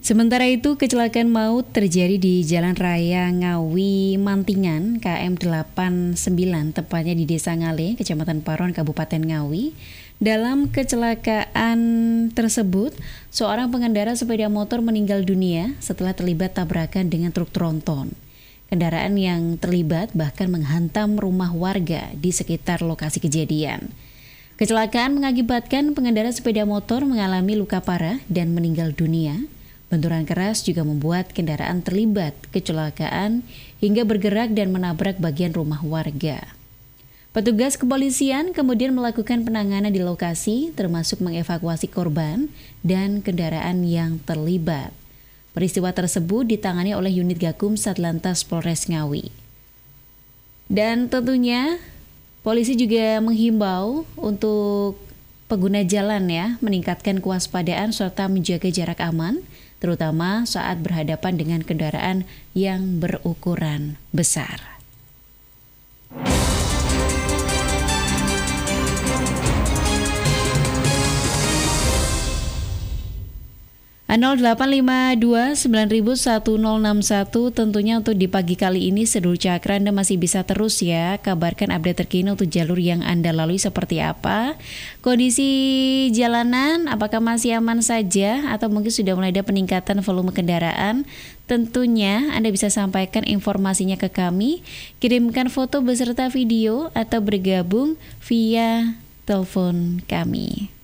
Sementara itu, kecelakaan maut terjadi di Jalan Raya Ngawi Mantingan KM 89, tepatnya di Desa Ngale, Kecamatan Paron, Kabupaten Ngawi. Dalam kecelakaan tersebut, seorang pengendara sepeda motor meninggal dunia setelah terlibat tabrakan dengan truk tronton. Kendaraan yang terlibat bahkan menghantam rumah warga di sekitar lokasi kejadian. Kecelakaan mengakibatkan pengendara sepeda motor mengalami luka parah dan meninggal dunia. Benturan keras juga membuat kendaraan terlibat kecelakaan hingga bergerak dan menabrak bagian rumah warga. Petugas kepolisian kemudian melakukan penanganan di lokasi, termasuk mengevakuasi korban dan kendaraan yang terlibat. Peristiwa tersebut ditangani oleh unit Gakum Satlantas Polres Ngawi. Dan tentunya polisi juga menghimbau untuk pengguna jalan meningkatkan kewaspadaan serta menjaga jarak aman, terutama saat berhadapan dengan kendaraan yang berukuran besar. (0852-906161) tentunya untuk di pagi kali ini Sedulur Cakra Anda masih bisa terus kabarkan update terkini untuk jalur yang Anda lalui seperti apa, kondisi jalanan apakah masih aman saja atau mungkin sudah mulai ada peningkatan volume kendaraan. Tentunya Anda bisa sampaikan informasinya ke kami, kirimkan foto beserta video atau bergabung via telepon kami.